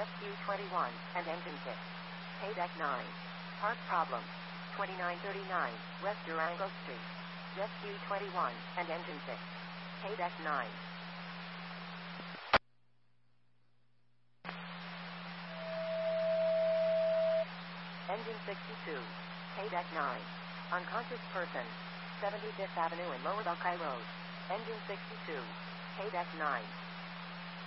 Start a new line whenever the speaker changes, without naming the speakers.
Rescue 21, and Engine 6. Paydeck 9. Park problem. 2939, West Durango Street. Rescue 21, and Engine 6. Paydeck 9. Engine 62. Paydeck 9. Unconscious person. 75th Avenue and Lower Buckeye Road. Engine 62. Paydeck 9.